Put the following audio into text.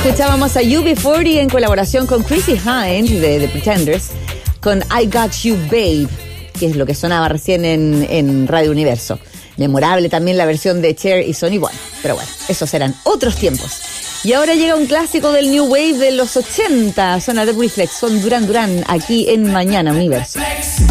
Escuchábamos a UB40 en colaboración con Chrissy Hynde de The Pretenders con I Got You Babe, que es lo que sonaba recién en Radio Universo. Memorable también la versión de Cher y Sonny Bono, pero bueno, esos eran otros tiempos. Y ahora llega un clásico del New Wave de los 80, suena The Reflex con Duran Duran aquí en Mañana Universo.